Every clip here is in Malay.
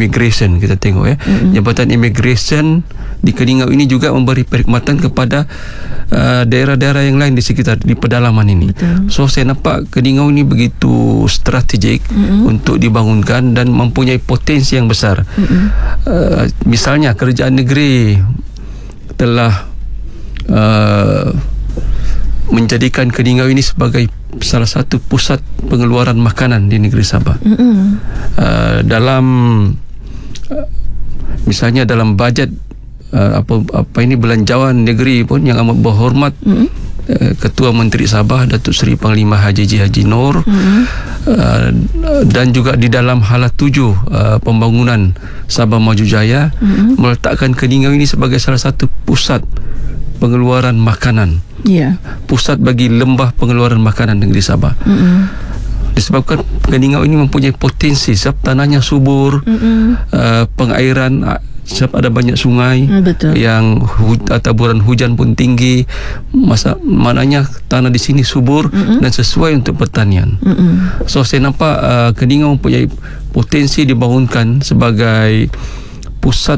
Immigration kita tengok Jabatan Immigration di Keningau ini juga memberi perkhidmatan kepada daerah-daerah yang lain di sekitar di pedalaman ini. Betul. So saya nampak Keningau ini begitu strategik untuk dibangunkan dan mempunyai potensi yang besar. Misalnya kerajaan negeri telah menjadikan Keningau ini sebagai salah satu pusat pengeluaran makanan di negeri Sabah. Dalam misalnya dalam bajet apa ini belanjawan negeri pun yang amat berhormat Ketua Menteri Sabah Datuk Seri Panglima Haji Noor dan juga di dalam hala 7 pembangunan Sabah Maju Jaya meletakkan Keningau ini sebagai salah satu pusat pengeluaran makanan. Pusat bagi lembah pengeluaran makanan negeri Sabah. Disebabkan Keningau ini mempunyai potensi sebab tanahnya subur, pengairan sebab ada banyak sungai yang taburan hujan pun tinggi, maknanya tanah di sini subur dan sesuai untuk pertanian. So saya nampak Keningau mempunyai potensi dibangunkan sebagai pusat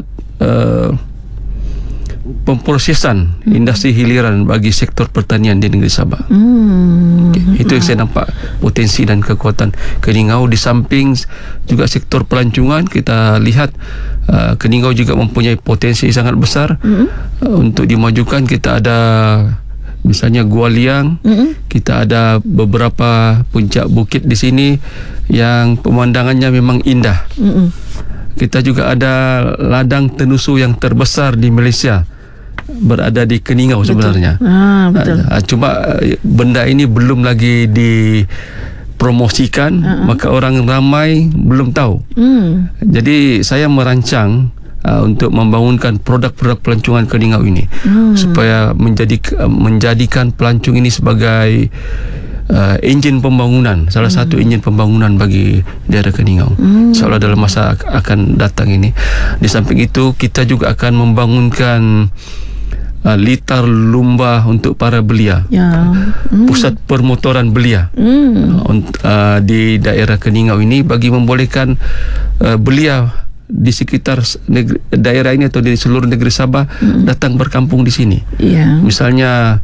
pemprosesan industri hiliran bagi sektor pertanian di negeri Sabah. Itu yang saya nampak potensi dan kekuatan Keningau. Di samping juga sektor pelancongan, kita lihat Keningau juga mempunyai potensi sangat besar untuk dimajukan. Kita ada misalnya Gua Liang, kita ada beberapa puncak bukit di sini yang pemandangannya memang indah. Kita juga ada ladang tenusu yang terbesar di Malaysia, berada di Keningau sebenarnya. Betul. Cuma benda ini belum lagi dipromosikan, maka orang ramai belum tahu. Jadi saya merancang untuk membangunkan produk-produk pelancongan Keningau ini supaya menjadikan pelancong ini sebagai enjin pembangunan, salah satu enjin pembangunan bagi daerah Keningau seolah dalam masa akan datang ini. Di samping itu kita juga akan membangunkan litar lumba untuk para belia, pusat permotoran belia di daerah Keningau ini bagi membolehkan belia di sekitar daerah ini atau di seluruh negeri Sabah datang berkampung di sini. Misalnya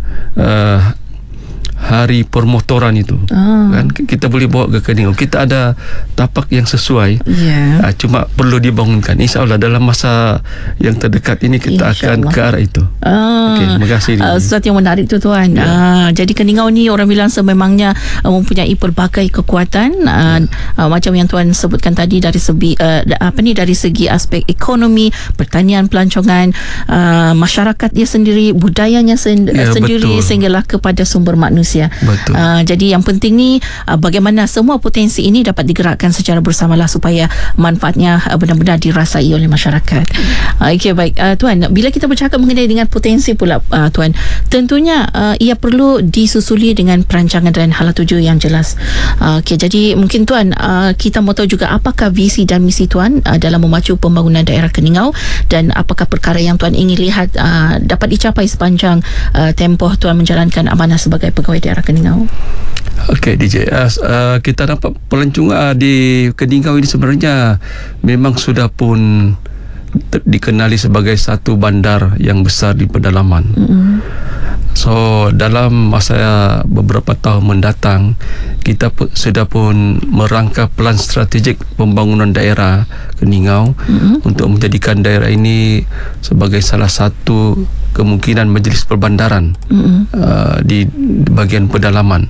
hari permotoran itu kan kita boleh bawa ke Keningau. Kita ada tapak yang sesuai, cuma perlu dibangunkan. InsyaAllah dalam masa yang terdekat ini kita akan ke arah itu. Terima kasih. Sesuatu yang menarik tu Tuan. Jadi Keningau ni orang bilang sememangnya mempunyai pelbagai kekuatan, macam yang Tuan sebutkan tadi dari segi dari segi aspek ekonomi, pertanian, pelancongan, masyarakat dia sendiri, budayanya sendiri, sehinggalah kepada sumber manusia. Jadi yang penting ni bagaimana semua potensi ini dapat digerakkan secara bersamalah supaya manfaatnya benar-benar dirasai oleh masyarakat. Okey, baik Tuan, bila kita bercakap mengenai dengan potensi pula Tuan, tentunya ia perlu disusuli dengan perancangan dan hala tuju yang jelas. Okey, jadi mungkin Tuan kita mahu tahu juga apakah visi dan misi Tuan dalam memacu pembangunan daerah Keningau dan apakah perkara yang Tuan ingin lihat dapat dicapai sepanjang tempoh Tuan menjalankan amanah sebagai pegawai daerah Keningau. Okey DJ, kita dapat pelancongan di Keningau ini sebenarnya memang sudah pun dikenali sebagai satu bandar yang besar di pedalaman. So dalam masa beberapa tahun mendatang kita sudah pun merangka plan strategik pembangunan daerah Keningau untuk menjadikan daerah ini sebagai salah satu kemungkinan majlis perbandaran di bahagian pedalaman.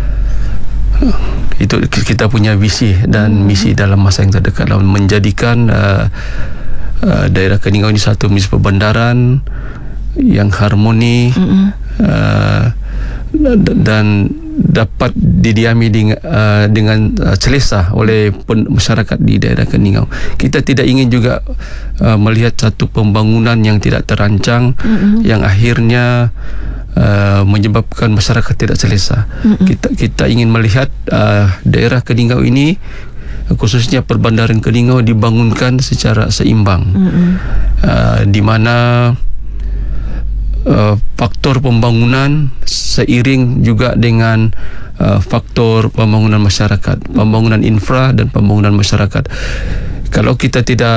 Itu kita punya visi dan misi dalam masa yang terdekat dalam menjadikan daerah Keningau ini satu majlis perbandaran yang harmoni dan dapat didiami dengan selesa oleh masyarakat di daerah Keningau. Kita tidak ingin juga melihat satu pembangunan yang tidak terancang yang akhirnya menyebabkan masyarakat tidak selesa. Kita ingin melihat daerah Keningau ini, khususnya perbandaran Keningau, dibangunkan secara seimbang, di mana faktor pembangunan seiring juga dengan faktor pembangunan masyarakat, pembangunan infra dan pembangunan masyarakat. Kalau kita tidak